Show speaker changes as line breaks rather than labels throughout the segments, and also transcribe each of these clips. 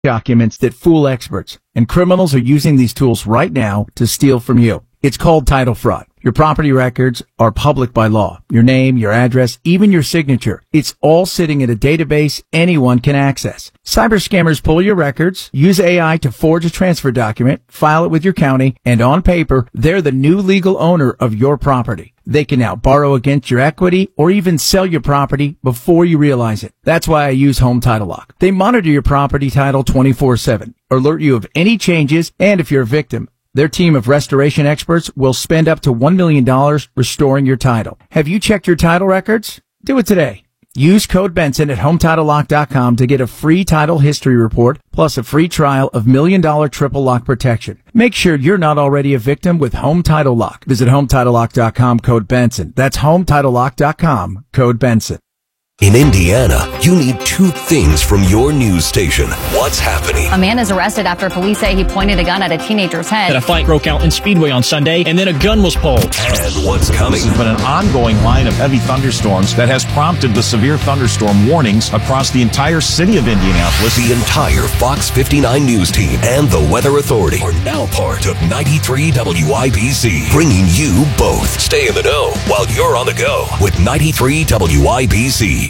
documents that fool experts, and criminals are using these tools right now to steal from you. It's called title fraud. Your property records are public by law. Your name, your address, even your signature. It's all sitting in a database anyone can access. Cyber scammers pull your records, use AI to forge a transfer document, file it with your county, and on paper, they're the new legal owner of your property. They can now borrow against your equity or even sell your property before you realize it. That's why I use Home Title Lock. They monitor your property title 24/7, alert you of any changes, and if you're a victim, their team of restoration experts will spend up to $1 million restoring your title. Have you checked your title records? Do it today. Use code Benson at HometitleLock.com to get a free title history report plus a free trial of $1 million triple lock protection. Make sure you're not already a victim with Home Title Lock. Visit HometitleLock.com, code Benson. That's HometitleLock.com, code Benson.
In Indiana, you need two things from your news station. What's happening?
A man is arrested after police say he pointed a gun at a teenager's head.
A fight broke out in Speedway on Sunday, and then a gun was pulled.
And what's coming?
There's been an ongoing line of heavy thunderstorms that has prompted the severe thunderstorm warnings across the entire city of Indianapolis.
The entire Fox 59 news team and the Weather Authority are now part of 93 WIBC, bringing you both. Stay in the know while you're on the go with 93 WIBC.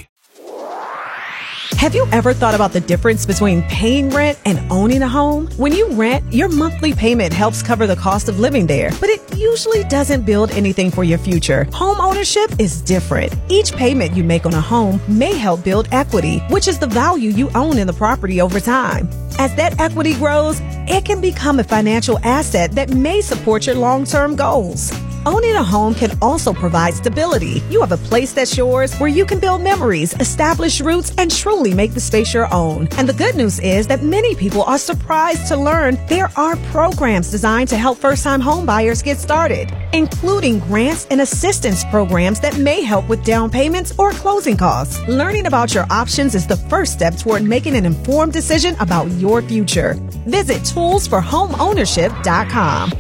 Have you ever thought about the difference between paying rent and owning a home? When you rent, your monthly payment helps cover the cost of living there, but it usually doesn't build anything for your future. Home ownership is different. Each payment you make on a home may help build equity, which is the value you own in the property over time. As that equity grows, it can become a financial asset that may support your long-term goals. Owning a home can also provide stability. You have a place that's yours where you can build memories, establish roots, and truly make the space your own. And the good news is that many people are surprised to learn there are programs designed to help first-time home buyers get started, including grants and assistance programs that may help with down payments or closing costs. Learning about your options is the first step toward making an informed decision about your future. Visit toolsforhomeownership.com.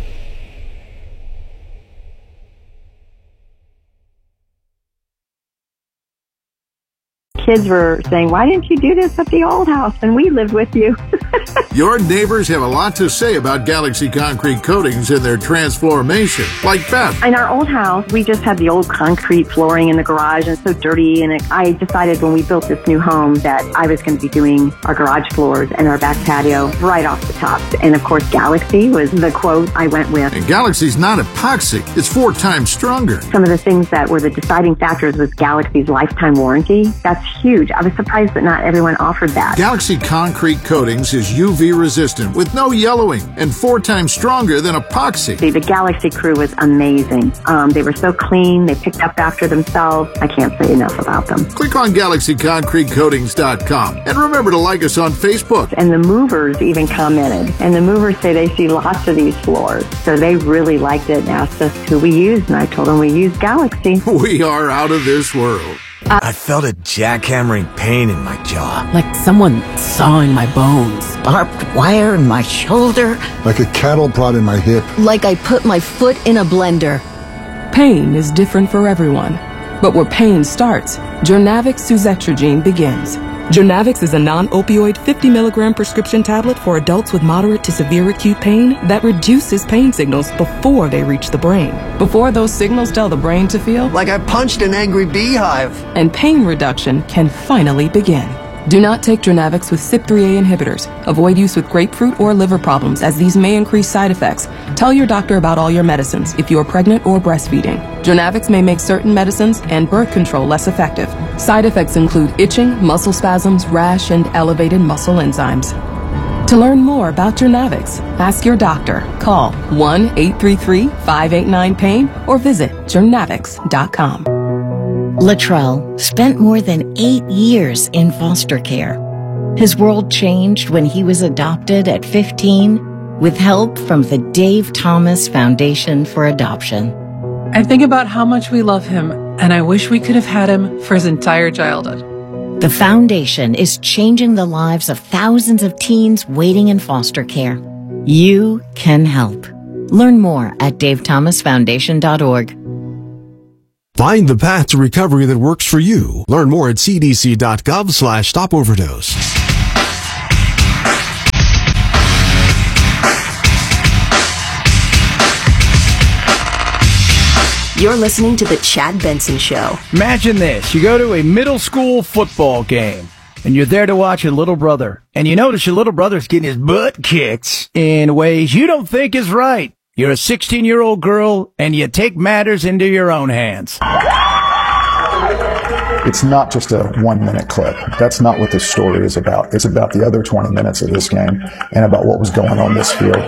Kids were saying, why didn't you do this at the old house when we lived with you?
Your neighbors have a lot to say about Galaxy Concrete Coatings and their transformation, like Beth.
In our old house, we just had the old concrete flooring in the garage and so dirty. And I decided when we built this new home that I was going to be doing our garage floors and our back patio right off the top. And of course, Galaxy was the quote I went with.
And Galaxy's not epoxy. It's 4 times stronger.
Some of the things that were the deciding factors was Galaxy's lifetime warranty. That's huge. I was surprised that not everyone offered that.
Galaxy Concrete Coatings is UV resistant with no yellowing and 4 times stronger than epoxy.
The Galaxy crew was amazing. They were so clean. They picked up after themselves. I can't say enough about them.
Click on GalaxyConcreteCoatings.com and remember to like us on Facebook.
And the movers even commented. And the movers say they see lots of these floors. So they really liked it and asked us who we used. And I told them we use Galaxy.
We are out of this world.
I felt a jackhammering pain in my jaw.
Like someone sawing my bones.
Barbed wire in my shoulder.
Like a cattle prod in my hip.
Like I put my foot in a blender.
Pain is different for everyone. But where pain starts, Jurnavix suzetrigine begins. Jurnavix is a non-opioid 50 milligram prescription tablet for adults with moderate to severe acute pain that reduces pain signals before they reach the brain. Before those signals tell the brain to feel
like I punched an angry beehive.
And pain reduction can finally begin. Do not take Jurnavix with CYP3A inhibitors. Avoid use with grapefruit or liver problems as these may increase side effects. Tell your doctor about all your medicines if you are pregnant or breastfeeding. Jurnavix may make certain medicines and birth control less effective. Side effects include itching, muscle spasms, rash, and elevated muscle enzymes. To learn more about Jurnavix, ask your doctor. Call 1-833-589-PAIN or visit Jurnavix.com.
Latrell spent more than 8 years in foster care. His world changed when he was adopted at 15 with help from the Dave Thomas Foundation for Adoption.
I think about how much we love him, and I wish we could have had him for his entire childhood.
The foundation is changing the lives of thousands of teens waiting in foster care. You can help. Learn more at davethomasfoundation.org.
Find the path to recovery that works for you. Learn more at cdc.gov/stopoverdose.
You're listening to The Chad Benson Show.
Imagine this. You go to a middle school football game, and you're there to watch your little brother. And you notice your little brother's getting his butt kicked in ways you don't think is right. You're a 16-year-old girl, and you take matters into your own hands.
It's not just a 1-minute clip. That's not what this story is about. It's about the other 20 minutes of this game and about what was going on this field,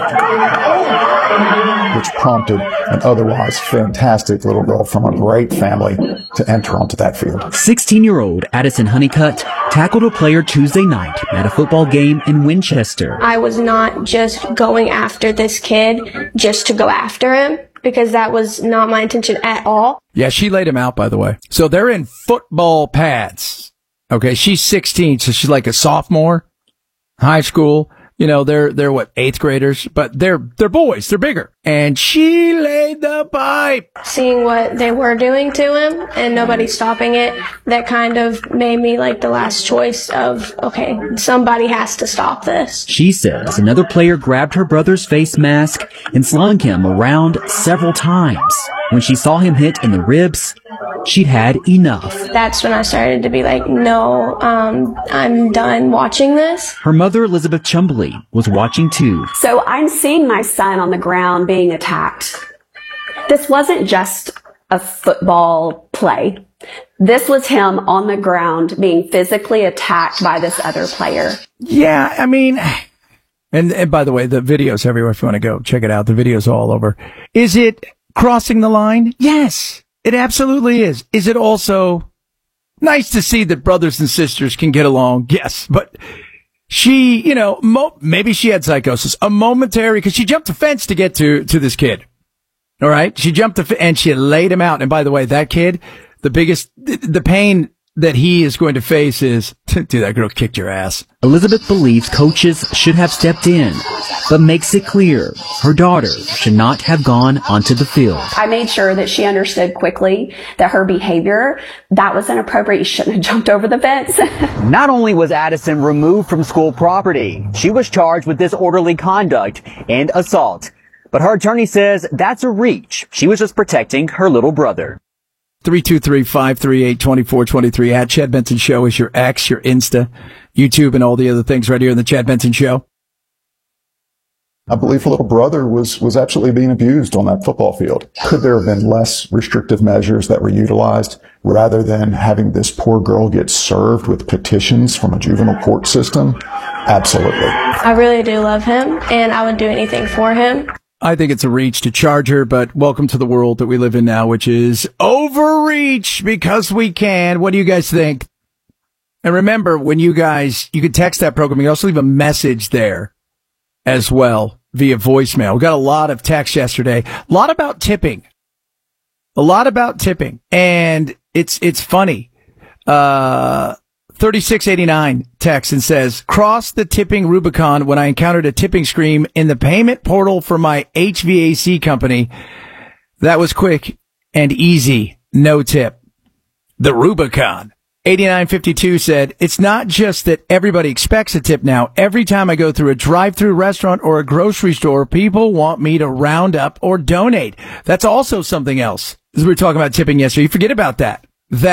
which prompted an otherwise fantastic little girl from a great family to enter onto that field.
16-year-old Addison Honeycutt tackled a player Tuesday night at a football game in Winchester.
I was not just going after this kid just to go after him, because that was not my intention at all.
Yeah, she laid him out, by the way. So they're in football pads. Okay, she's 16, so she's like a sophomore, high school. You know, they're what, 8th graders, but they're boys, they're bigger. And she laid the pipe.
Seeing what they were doing to him and nobody stopping it, that kind of made me like the last choice of, okay, somebody has to stop this.
She says another player grabbed her brother's face mask and slung him around several times. When she saw him hit in the ribs, she'd had enough.
That's when I started to be like, no, I'm done watching this.
Her mother, Elizabeth Chumbley, was watching too.
So I'm seeing my son on the ground being attacked. This wasn't just a football play. This was him on the ground being physically attacked by this other player.
Yeah, I mean, and by the way, the video's everywhere if you want to go check it out. The video's all over. Is it crossing the line? Yes, it absolutely is. Is it also nice to see that brothers and sisters can get along? Yes, but she, you know, maybe she had psychosis, a momentary, because she jumped the fence to get to this kid. All right, she jumped and she laid him out. And by the way, that kid, the pain that he is going to face is, dude, that girl kicked your ass.
Elizabeth believes coaches should have stepped in, but makes it clear her daughter should not have gone onto the field.
I made sure that she understood quickly that her behavior, that was inappropriate. You shouldn't have jumped over the fence.
Not only was Addison removed from school property, she was charged with disorderly conduct and assault. But her attorney says that's a reach. She was just protecting her little brother.
323-538-2423 at Chad Benson Show is your X, your Insta, YouTube, and all the other things right here in the Chad Benson Show.
I believe a little brother was absolutely being abused on that football field. Could there have been less restrictive measures that were utilized rather than having this poor girl get served with petitions from a juvenile court system? Absolutely.
I really do love him, and I would do anything for him.
I think it's a reach to charge her, but welcome to the world that we live in now, which is overreach because we can. What do you guys think? And remember, when you can text that program. You can also leave a message there as well via voicemail. We got a lot of text yesterday. A lot about tipping. And it's funny. 3689 texts and says, cross the tipping Rubicon when I encountered a tipping scream in the payment portal for my HVAC company. That was quick and easy. No tip. The Rubicon. 8952 said, it's not just that everybody expects a tip now. Every time I go through a drive-through restaurant or a grocery store, people want me to round up or donate. That's also something else. As we were talking about tipping yesterday, you forget about that.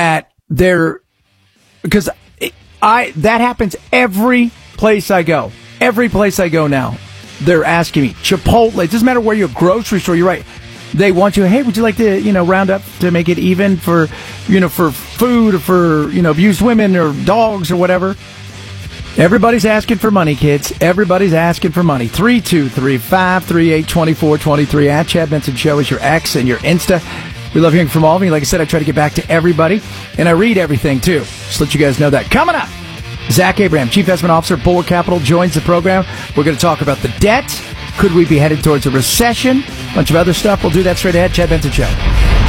Because that happens every place I go. Every place I go now, they're asking me. Chipotle, it doesn't matter where you're, grocery store, you're right. They want you, hey, would you like to, round up to make it even for food or for, abused women or dogs or whatever? Everybody's asking for money, kids. Everybody's asking for money. 323-538-2423 at Chad Benson Show is your X and your Insta. We love hearing from all of you. Like I said, I try to get back to everybody, and I read everything, too. Just let you guys know that. Coming up, Zach Abraham, Chief Investment Officer, Bulwark Capital, joins the program. We're going to talk about the debt. Could we be headed towards a recession? A bunch of other stuff. We'll do that straight ahead. Chad Benson Show.